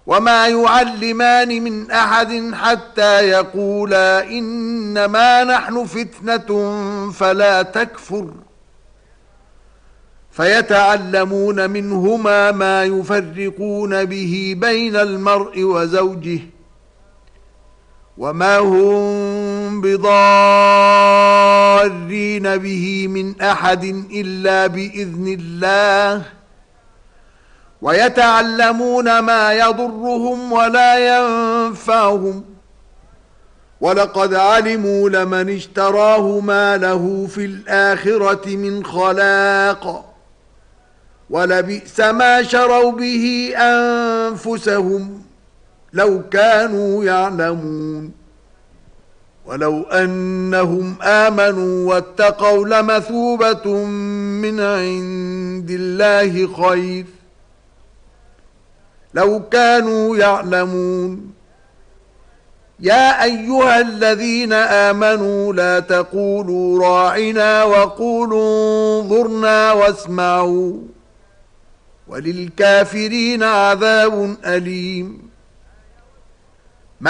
وما يعلمان من أحد حتى يقولا إنما نحن فتنة فلا تكفر فيتعلمون منهما ما يفرقون به بين المرء وزوجه وما هم بضارين به من أحد إلا بإذن الله ويتعلمون ما يضرهم ولا ينفعهم ولقد علموا لمن اشتراه ما له في الآخرة من خلاق ولبئس ما شروا به أنفسهم لو كانوا يعلمون ولو أنهم آمنوا واتقوا لمثوبة من عند الله خير لو كانوا يعلمون يا أيها الذين آمنوا لا تقولوا راعنا وقولوا انظرنا واسمعوا وللكافرين عذاب أليم